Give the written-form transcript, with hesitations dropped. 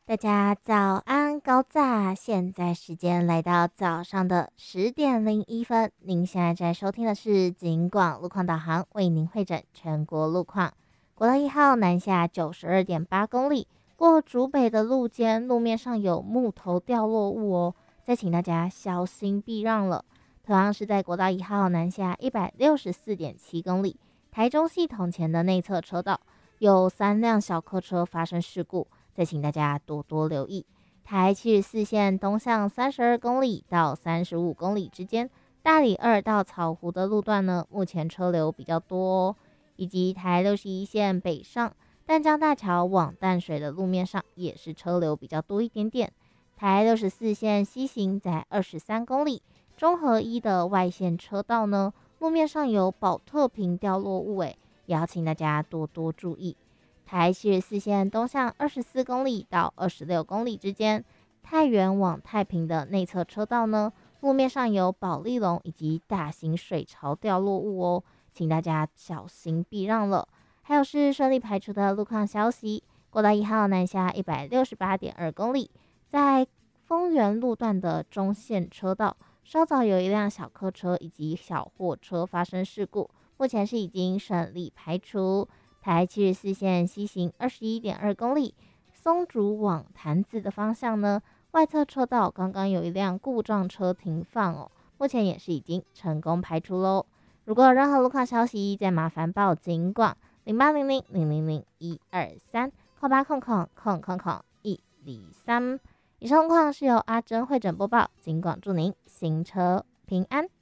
大家早安，高炸！现在时间来到早上的10:01，您现在在收听的是警广路况导航，为您会诊全国路况。国道1号南下92.8公里，过竹北的路肩，路面上有木头掉落物哦，再请大家小心避让了。同样是在国道1号南下164.7公里，台中系统前的内侧车道有3辆小客车发生事故。再请大家多多留意，台74线东向32公里到35公里之间，大里2到草湖的路段呢，目前车流比较多哦，以及台61线北上淡江大桥往淡水的路面上也是车流比较多一点点。台64线西行在23公里，中和一的外线车道呢，路面上有保特瓶掉落物，也要请大家多多注意。台74线东向24公里到26公里之间，太原往太平的内侧车道呢，路面上有保丽龙以及大型水槽掉落物哦，请大家小心避让了。还有是顺利排除的路况消息，国道1号南下168.2公里，在丰原路段的中线车道，稍早有一辆小客车以及小货车发生事故，目前是已经顺利排除。台74线西行21.2公里，松竹往潭子的方向呢，外侧车道刚刚有一辆故障车停放哦，目前也是已经成功排除喽。如果有任何路况消息，再麻烦报警广0800000123，0800000123。以上路况是由阿珍会诊播报，警广祝您行车平安。